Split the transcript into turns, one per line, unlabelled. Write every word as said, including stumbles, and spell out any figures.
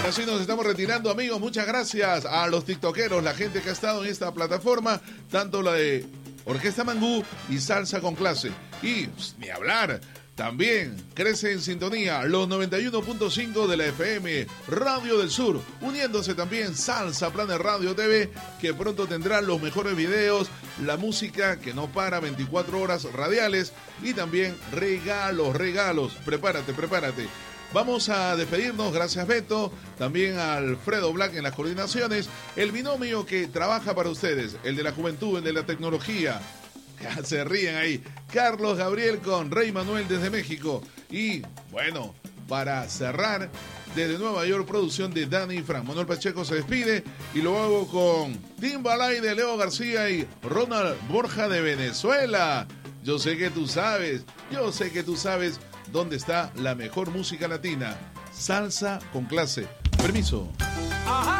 Así nos estamos retirando, amigos. Muchas gracias a los tiktokeros, la gente que ha estado en esta plataforma, tanto la de Orquesta Mangú y Salsa con Clase. Y pues, ni hablar, también crece en sintonía los noventa y uno punto cinco de la F M Radio del Sur, uniéndose también Salsa Planet Radio T V, que pronto tendrá los mejores videos, la música que no para, veinticuatro horas radiales y también regalos, regalos. Prepárate, prepárate. Vamos a despedirnos, gracias Beto, también a Alfredo Black en las coordinaciones, el binomio que trabaja para ustedes, el de la juventud, el de la tecnología. Ya se ríen ahí. Carlos Gabriel con Rey Manuel desde México. Y bueno, para cerrar, desde Nueva York, producción de Dani y Frank. Manuel Pacheco se despide y lo hago con Timbalay de Leo García y Ronald Borja de Venezuela. Yo sé que tú sabes, yo sé que tú sabes dónde está la mejor música latina. Salsa con Clase. Permiso. Ajá.